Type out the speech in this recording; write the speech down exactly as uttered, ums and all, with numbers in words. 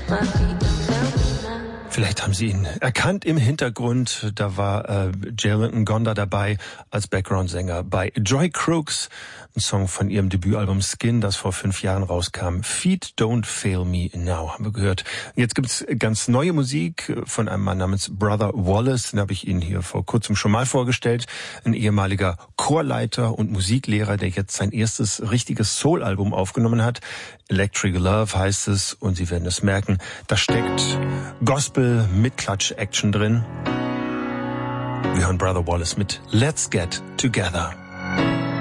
Vielleicht haben Sie ihn erkannt im Hintergrund. Da war äh, Jalen Ngonda dabei als Background-Sänger bei Joy Crooks, ein Song von ihrem Debütalbum Skin, das vor fünf Jahren rauskam. Feet Don't Fail Me Now, haben wir gehört. Jetzt gibt's ganz neue Musik von einem Mann namens Brother Wallace. Den habe ich Ihnen hier vor kurzem schon mal vorgestellt. Ein ehemaliger Chorleiter und Musiklehrer, der jetzt sein erstes richtiges Soul-Album aufgenommen hat. Electric Love heißt es, und Sie werden es merken, da steckt Gospel mit Klatsch-Action drin. Wir hören Brother Wallace mit Let's Get Together.